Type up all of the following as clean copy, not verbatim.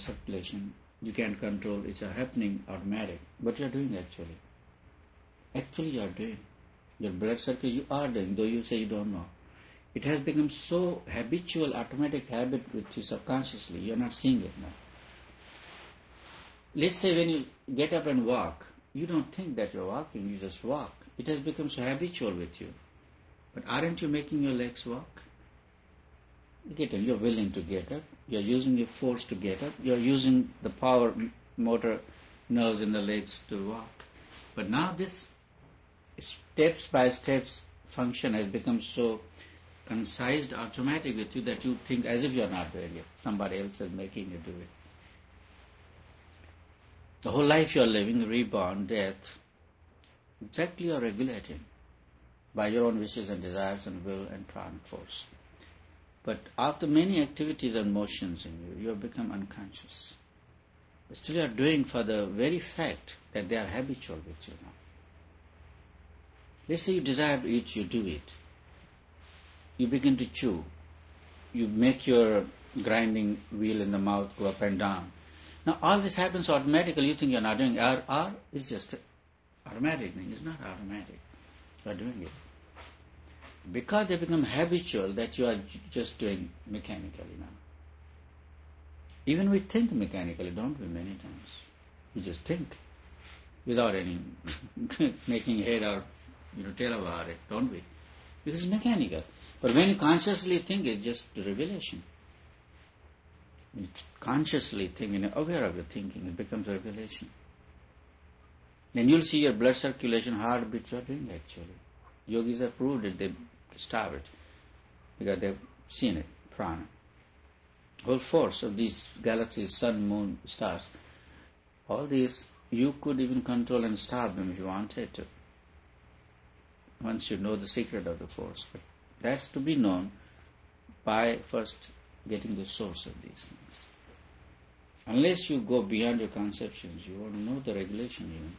circulation. You can't control, it's happening automatic. What you are doing actually? Actually you are doing. Your blood circulation you are doing, though you say you don't know. It has become so habitual, automatic habit with you subconsciously, you are not seeing it now. Let's say when you get up and walk, you don't think that you're walking, you just walk. It has become so habitual with you. But aren't you making your legs walk? You're willing to get up, you're using your force to get up, you're using the power motor nerves in the legs to walk. But now this steps by steps function has become so concised, automatic with you that you think as if you're not doing it. Somebody else is making you do it. The whole life you're living, reborn, death, exactly you're regulating by your own wishes and desires and will and prana force. But after many activities and motions in you, you have become unconscious. But still you are doing for the very fact that they are habitual with you now. Let's say you desire to eat, you do it. You begin to chew. You make your grinding wheel in the mouth go up and down. Now all this happens automatically. You think you're not doing it. Or it's just automatic thing. It's not automatic. You are doing it. Because they become habitual that you are just doing mechanically now. Even we think mechanically, don't we, many times? We just think without any making head or tail about it, don't we? Because it's mechanical. But when you consciously think, it's just revelation. You consciously think, and aware of your thinking, it becomes revelation. Then you'll see your blood circulation, heartbeat, you're doing actually. Yogis have proved it, they starve it, because they've seen it, prana. Whole force of these galaxies, sun, moon, stars, all these, you could even control and starve them if you wanted to, once you know the secret of the force. But that's to be known by first getting the source of these things. Unless you go beyond your conceptions, you won't know the regulation even.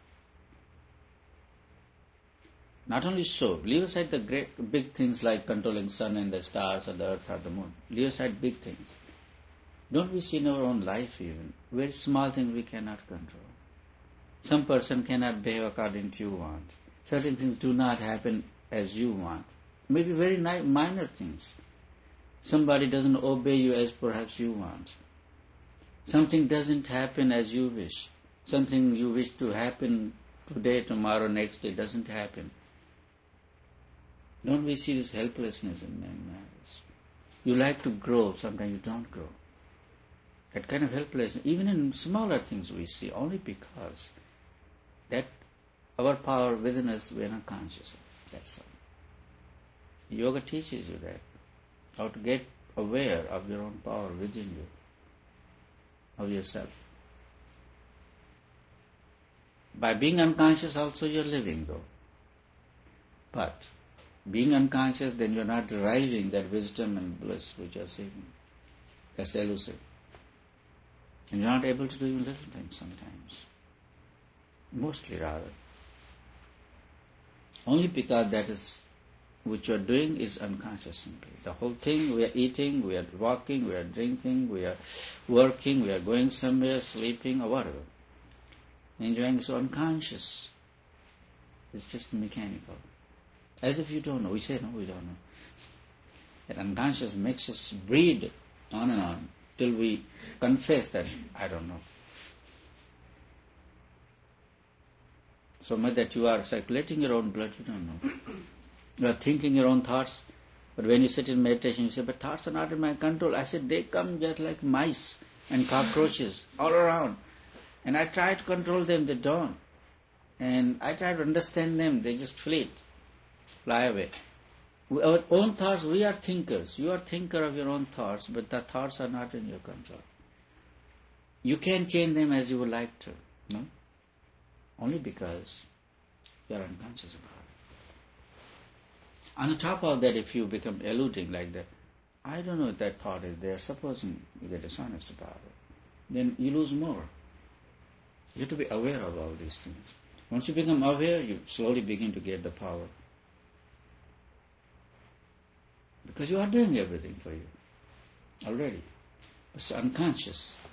Not only so, leave aside the great big things like controlling sun and the stars or the earth or the moon. Leave aside big things. Don't we see in our own life even, very small things we cannot control. Some person cannot behave according to you want. Certain things do not happen as you want. Maybe very minor things. Somebody doesn't obey you as perhaps you want. Something doesn't happen as you wish. Something you wish to happen today, tomorrow, next day doesn't happen. Don't we see this helplessness in many matters? You like to grow, sometimes you don't grow. That kind of helplessness, even in smaller things we see, only because that our power within us we are not conscious of. That's all. Yoga teaches you that, how to get aware of your own power within you, of yourself. By being unconscious also you are living though. But being unconscious, then you are not deriving that wisdom and bliss which you are seeking. That's elusive. And you are not able to do even little things sometimes. Mostly rather. Only because that is which you are doing is unconscious simply. The whole thing, we are eating, we are walking, we are drinking, we are working, we are going somewhere, sleeping or whatever. Enjoying is so unconscious. It's just mechanical. As if you don't know. We say, no, we don't know. That unconscious makes us breed on and on till we confess that I don't know. So much that you are circulating your own blood, you don't know. You are thinking your own thoughts, but when you sit in meditation, you say, but thoughts are not in my control. I said, they come just like mice and cockroaches all around. And I try to control them, they don't. And I try to understand them, they just flee fly away. Our own thoughts, we are thinkers. You are thinker of your own thoughts, but the thoughts are not in your control. You can change them as you would like to, no? Only because you are unconscious about it. On the top of that, if you become eluding like that, I don't know if that thought is there, supposing you get dishonest about it, then you lose more. You have to be aware of all these things. Once you become aware, you slowly begin to get the power. Because you are doing everything for you already. It's unconscious.